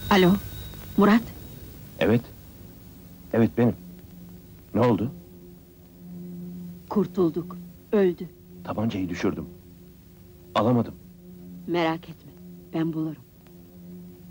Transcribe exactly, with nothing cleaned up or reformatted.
Alo, Murat, Evet. Evet benim. Ne oldu? kurtulduk, öldü. Tabancayı düşürdüm. Alamadım. Merak etme, ben bulurum.